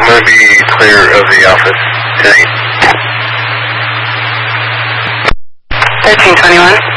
going to be clear of the office tonight. 1321.